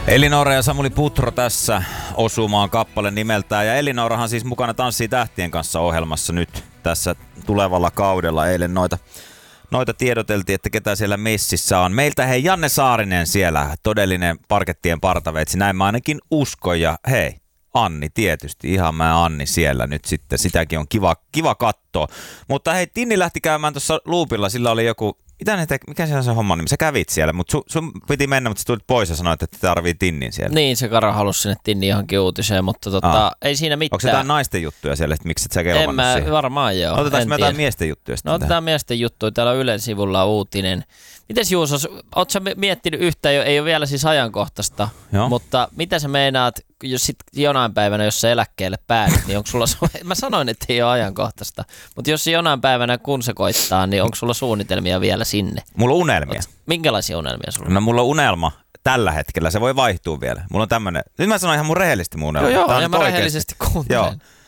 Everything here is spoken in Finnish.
Elinora ja Samuli Putro tässä osumaan kappale nimeltään. Ja Elinorahan siis mukana Tanssii tähtien kanssa -ohjelmassa nyt tässä tulevalla kaudella. Eilen noita tiedoteltiin, että ketä siellä messissä on. Meiltä hei Janne Saarinen siellä, todellinen parkettien partaveitsi. Näin mä ainakin uskon. Ja hei, Anni tietysti, ihan mä Anni siellä nyt sitten. Sitäkin on kiva katsoa. Mutta hei, Tinni lähti käymään tuossa loopilla, sillä oli joku... Mikä se on se homma nimi? Sä kävit siellä, mutta sun piti mennä, mutta sä tulit pois ja sanoit, että tarvii Tinnin siellä. Niin, se Karo halusi sinne Tinnin johonkin uutiseen, mutta ei siinä mitään. Onko se jotain naisten juttuja siellä, että miksi et sä kelvannut siihen? En mä varmaan joo. Otetaanko me jotain miesten juttuja sitten? No otetaan miesten juttuja. Täällä on Ylen sivulla uutinen. Mites Juuso, ootko sä miettinyt yhtään, ei ole vielä siis ajankohtaista, mutta mitä sä meinaat, jos sit jonain päivänä, jos sä eläkkeelle päädyt, niin onko sulla, mä sanoin, että ei ole ajankohtaista, mutta jos jonain päivänä kun se koittaa, niin onko sulla suunnitelmia vielä sinne? Mulla on unelmia. Minkälaisia unelmia sulla on? No mulla on unelma tällä hetkellä, se voi vaihtua vielä. Mulla on tämmönen, nyt mä sanon ihan mun rehellisesti mun unelma. Joo, ja mä rehellisesti kuuntelen.